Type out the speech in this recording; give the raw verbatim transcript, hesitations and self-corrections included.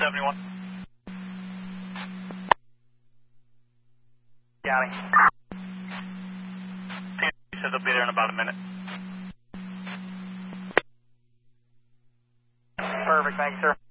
seventy-one. Got it. He says I'll be there in about a minute. Perfect, thanks, sir.